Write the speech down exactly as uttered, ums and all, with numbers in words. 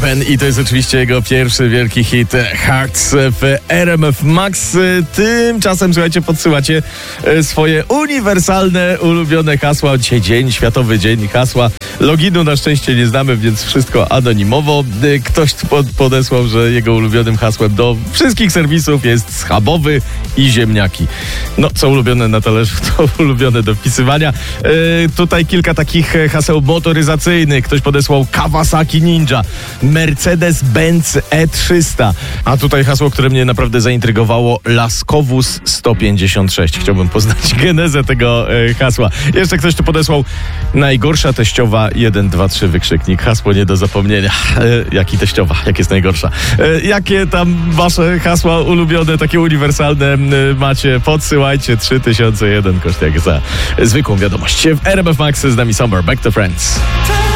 Open i to jest oczywiście jego pierwszy wielki hit Hearts w R M F Max. Tymczasem, słuchajcie, podsyłacie swoje uniwersalne, ulubione hasła. Dzisiaj dzień, Światowy Dzień Hasła. Loginu na szczęście nie znamy, więc wszystko anonimowo. Ktoś podesłał, że jego ulubionym hasłem do wszystkich serwisów jest schabowy i ziemniaki. No, co ulubione na talerzu, to ulubione do wpisywania. Yy, tutaj kilka takich haseł motoryzacyjnych. Ktoś podesłał Kawasaki Ninja, Mercedes-Benz E trzysta. A tutaj hasło, które mnie naprawdę zaintrygowało, Laskowus sto pięćdziesiąt sześć. Chciałbym poznać genezę tego yy, hasła. Jeszcze ktoś tu podesłał najgorsza teściowa jeden, dwa, trzy wykrzyknik. Hasło nie do zapomnienia. Yy, jaki teściowa? Jak jest najgorsza? Yy, jakie tam wasze hasła ulubione, takie uniwersalne yy, macie? Podsyłajcie. trzy tysiące jeden koszt jak za zwykłą wiadomość. W R M F Max z nami Summer. Back to Friends.